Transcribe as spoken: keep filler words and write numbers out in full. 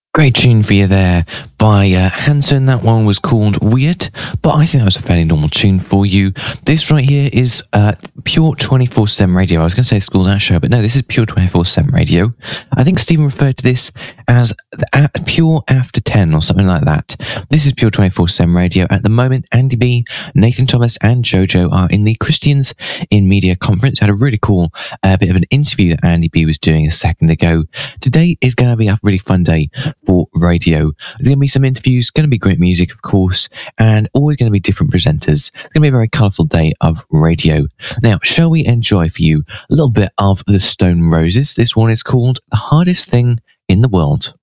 Great tune for you there by uh, Hanson. That one was called Weird, but I think that was a fairly normal tune for you. This right here is uh, Pure twenty-four seven Radio. I was going to say School That Show, but no, this is Pure twenty-four seven Radio. I think Stephen referred to this as the, uh, Pure After ten or something like that. This is Pure twenty-four seven Radio. At the moment, Andy B, Nathan Thomas and Jojo are in the Christians in Media Conference. I had a really cool uh, bit of an interview that Andy B was doing a second ago. Today is going to be a really fun day for radio. There's going to be some interviews, going to be great music, of course, and always going to be different presenters. It's going to be a very colourful day of radio. Now, shall we enjoy for you a little bit of the Stone Roses? This one is called The Hardest Thing in the World.